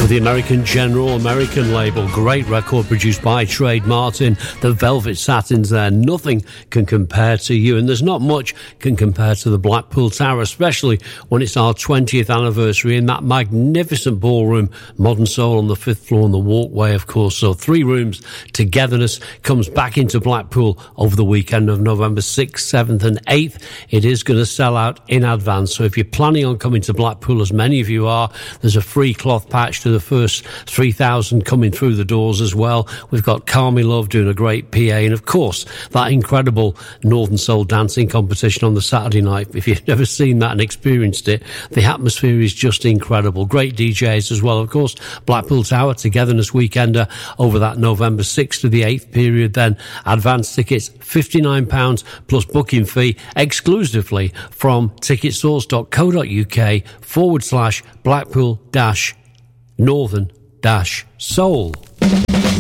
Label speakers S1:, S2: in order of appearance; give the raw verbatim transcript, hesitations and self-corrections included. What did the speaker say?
S1: with the American General American label. Great record produced by Trade Martin. The velvet satins there, nothing can compare to you, and there's not much can compare to the Blackpool Tower, especially when it's our twentieth anniversary in that magnificent ballroom, Modern Soul on the fifth floor and the walkway, of course. So three rooms, togetherness, comes back into Blackpool over the weekend of November sixth, seventh and eighth. It is going to sell out in advance, so if you're planning on coming to Blackpool, as many of you are, there's a free cloth patch to the first three thousand coming through the doors as well. We've got Carmi Love doing a great P A, and of course that incredible Northern Soul dancing competition on the Saturday night. If you've never seen that and experienced it, the atmosphere is just incredible. Great D Js as well, of course. Blackpool Tower Togetherness Weekender over that November sixth to the eighth period. Then advance tickets fifty-nine pounds plus booking fee exclusively from ticketsource.co.uk forward slash Blackpool dash Northern dash Soul.